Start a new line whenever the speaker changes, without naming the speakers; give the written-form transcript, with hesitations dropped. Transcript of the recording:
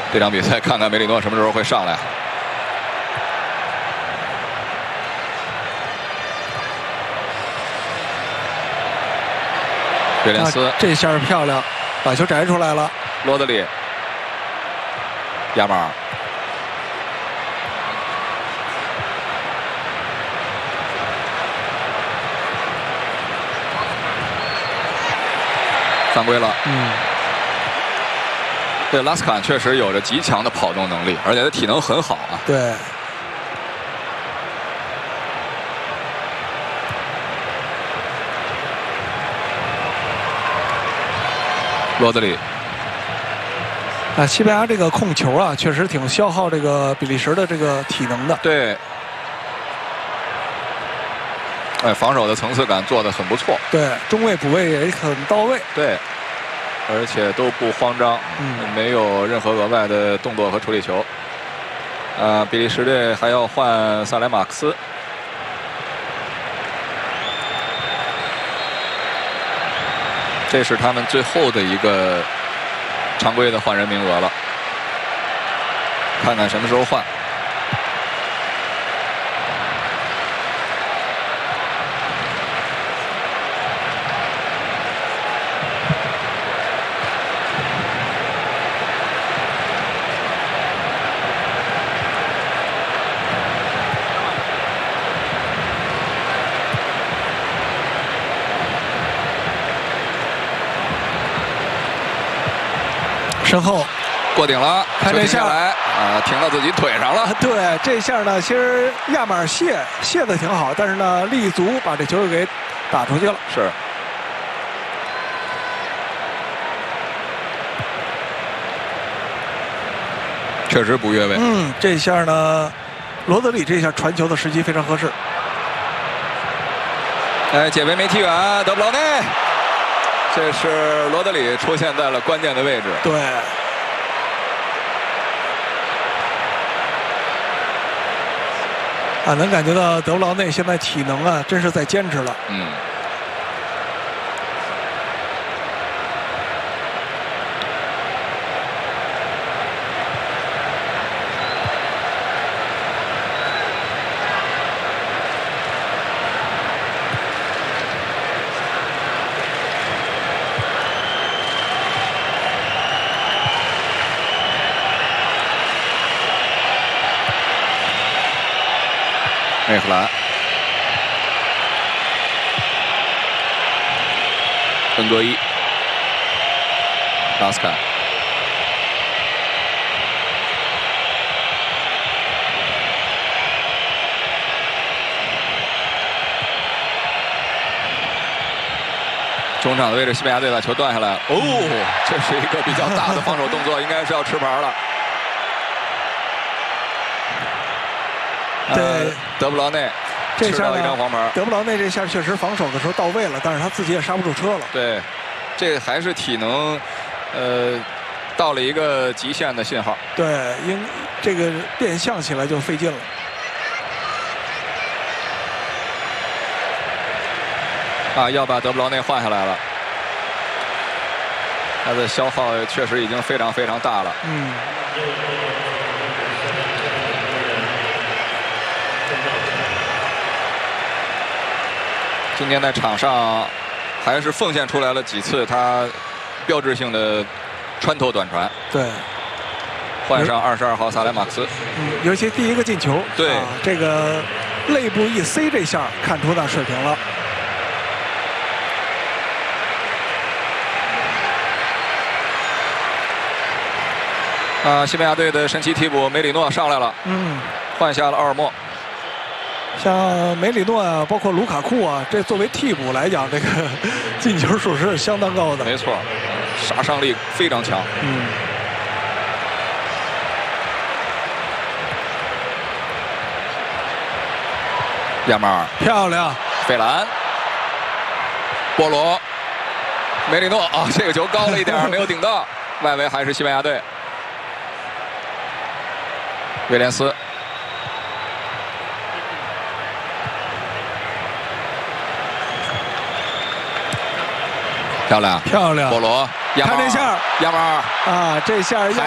这场比赛看看梅里诺什么时候会上来。威廉斯
这下漂亮，把球摘出来了。
罗德里，亚马尔，犯规了。对，拉斯坎确实有着极强的跑动能力，而且他体能很好啊。
对。
罗德里，
西班牙这个控球啊，确实挺消耗这个比利时的这个体能的。
对。防守的层次感做得很不错。
对，中卫补位也很到位。
对。而且都不慌张，没有任何额外的动作和处理球。比利时队还要换萨莱马克斯。这是他们最后的一个常规的换人名额了，看看什么时候换。
身后
过顶了，
看这下
来停到自己腿上了。
对，这下呢，其实亚马尔卸的挺好，但是呢，立足把这球给打出去了。
是。确实不越位。
这下呢，罗德里这下传球的时机非常合适。
解围没踢远，德布劳内。这是罗德里出现在了关键的位置。
对。能感觉到德布劳内现在体能啊，真是在坚持了。
内弗兰，恩格伊，拉斯坎，中场的位置，西班牙队把球断下来了。这是一个比较大的防守动作，应该是要吃牌了。
对，
德布劳内
这下
一张黄牌。
德布劳内这下确实防守的时候到位了，但是他自己也刹不住车了。
对，这还是体能，到了一个极限的信号。
对，这个变向起来就费劲了。
要把德布劳内换下来了，他的消耗确实已经非常非常大了。今天在场上还是奉献出来了几次他标志性的穿透短传。
对，
换上22号萨莱马克斯。
尤其第一个进球，
对，
这个肋部一塞，这下看出那水平了。
西班牙队的神奇替补梅里诺上来了，换下了奥尔莫。
像梅里诺啊，包括卢卡库啊，这作为替补来讲，这个进球数是相当高的。
没错，杀伤力非常强。亚马尔
漂亮，
费兰，波罗，梅里诺这个球高了一点，没有顶到，外围还是西班牙队。威廉斯。漂亮，
漂亮！
波罗，
看这下，
亚马尔
这下